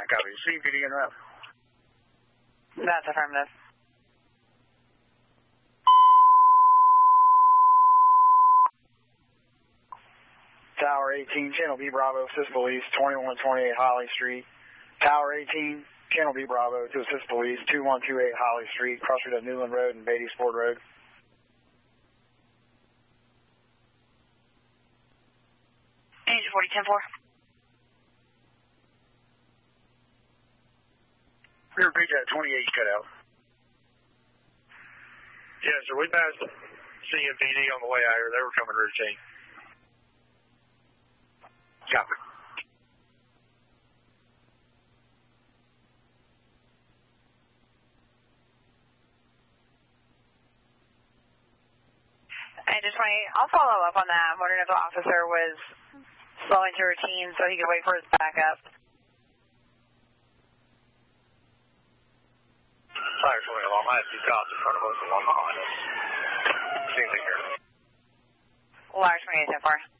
Copy. CPD en route. That's affirmative. Tower 18, Channel B Bravo, assist police, 2128 Holly Street. Tower 18, Channel B Bravo to assist police, 2128 Holly Street, crossroad of Newland Road and Beatty Sport Road. Angel 40-10-4. Repeat that, 28 cut out. Yes, sir. We passed the CMPD on the way out here. They were coming routine. Copy. Angel 28, I'll follow up on that. I'm wondering if the officer was slowing to routine so he could wait for his backup. Fire 20 along. I have two cops in front of us and one behind us. Same thing here. Large 28-10-4.